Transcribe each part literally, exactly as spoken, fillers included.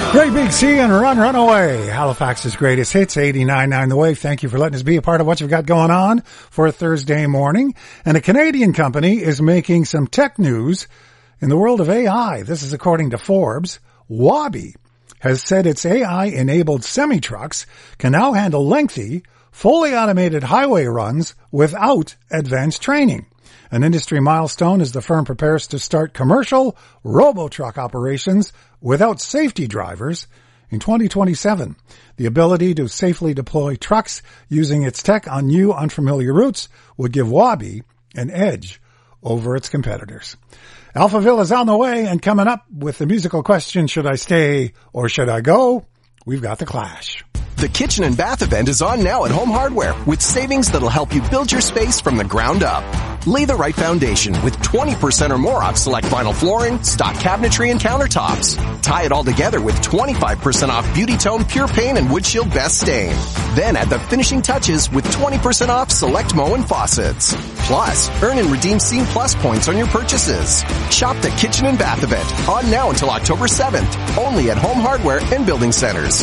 Great Big Sea and Run, Run Away. Halifax's greatest hits, eighty-nine point nine The Wave. Thank you for letting us be a part of what you've got going on for a Thursday morning. And a Canadian company is making some tech news in the world of A I. This is according to Forbes. Waabi has said its A I-enabled semi-trucks can now handle lengthy, fully automated highway runs without advanced training. An industry milestone as the firm prepares to start commercial robo-truck operations without safety drivers in twenty twenty-seven. The ability to safely deploy trucks using its tech on new unfamiliar routes would give Waabi an edge over its competitors. Alphaville is on the way, and coming up with the musical question, should I stay or should I go? We've got The Clash. The Kitchen and Bath event is on now at Home Hardware with savings that'll help you build your space from the ground up. Lay the right foundation with twenty percent or more off select vinyl flooring, stock cabinetry, and countertops. Tie it all together with twenty-five percent off Beauty Tone Pure Paint and Wood Shield Best Stain. Then add the finishing touches with twenty percent off select Moen and faucets. Plus, earn and redeem Scene Plus points on your purchases. Shop the Kitchen and Bath event on now until October seventh, only at Home Hardware and Building Centers.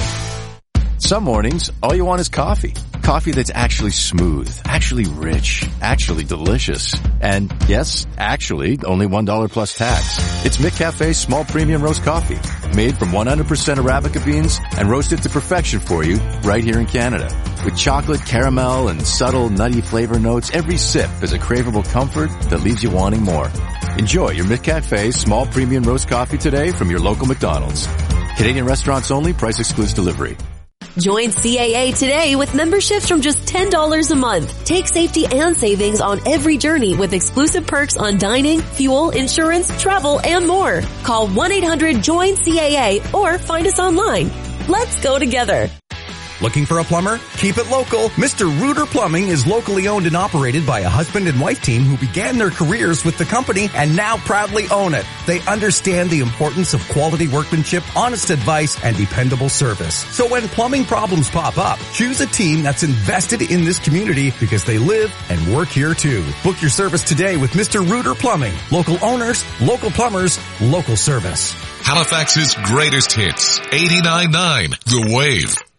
Some mornings, all you want is coffee. Coffee that's actually smooth, actually rich, actually delicious. And yes, actually, only one dollar plus tax. It's McCafe's small premium roast coffee, made from one hundred percent Arabica beans and roasted to perfection for you right here in Canada. With chocolate, caramel, and subtle nutty flavor notes, every sip is a craveable comfort that leaves you wanting more. Enjoy your McCafe's small premium roast coffee today from your local McDonald's. Canadian restaurants only, price excludes delivery. Join C A A today with memberships from just ten dollars a month. Take safety and savings on every journey with exclusive perks on dining, fuel, insurance, travel, and more. Call one eight hundred join C A A or find us online. Let's go together. Looking for a plumber? Keep it local. Mister Rooter Plumbing is locally owned and operated by a husband and wife team who began their careers with the company and now proudly own it. They understand the importance of quality workmanship, honest advice, and dependable service. So when plumbing problems pop up, choose a team that's invested in this community because they live and work here too. Book your service today with Mister Rooter Plumbing. Local owners, local plumbers, local service. Halifax's greatest hits, eighty-nine point nine The Wave.